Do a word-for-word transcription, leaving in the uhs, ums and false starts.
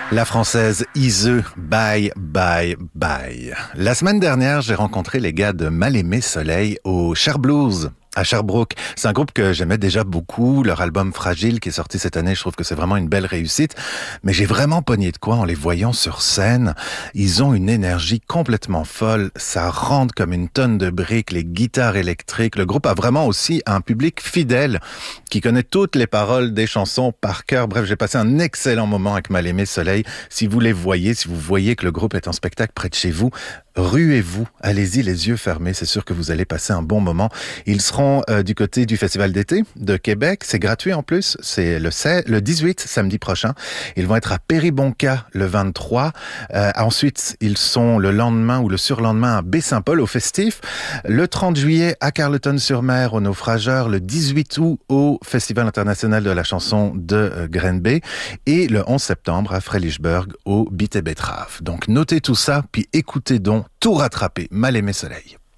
La française Ize, bye, bye, bye. La semaine dernière, j'ai rencontré les gars de Mal-Aimé Soleil au Cher Blues, à Sherbrooke. C'est un groupe que j'aimais déjà beaucoup. Leur album Fragile, qui est sorti cette année, je trouve que c'est vraiment une belle réussite. Mais j'ai vraiment pogné de quoi en les voyant sur scène. Ils ont une énergie complètement folle. Ça rentre comme une tonne de briques, les guitares électriques. Le groupe a vraiment aussi un public fidèle qui connaît toutes les paroles des chansons par cœur. Bref, j'ai passé un excellent moment avec Mal-Aimé Soleil. Si vous les voyez, si vous voyez que le groupe est en spectacle près de chez vous, ruez-vous, allez-y les yeux fermés, c'est sûr que vous allez passer un bon moment. Ils seront euh, du côté du Festival d'été de Québec, c'est gratuit en plus, c'est le, seize, le dix-huit, samedi prochain. Ils vont être à Péribonka le vingt-trois, euh, ensuite ils sont le lendemain ou le surlendemain à Baie-Saint-Paul au Festif, le trente juillet à Carleton-sur-Mer au Naufrageur, le dix-huit août au Festival international de la chanson de euh, Grenby et le onze septembre à Frelichburg au Bit et Betrave. Donc notez tout ça, puis écoutez donc tout rattraper, Mal-Aimé Soleil.